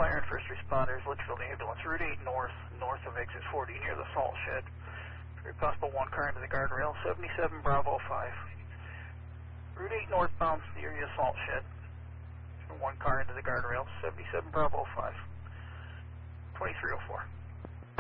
fire and first responders, Litchfield ambulance, Route 8 north, north of exit 40 near the salt shed. Very possible one car into the guardrail, 77 Bravo 5. Route 8 northbound, the area salt shed. One car into the guardrail, 77 Bravo 5. 2304.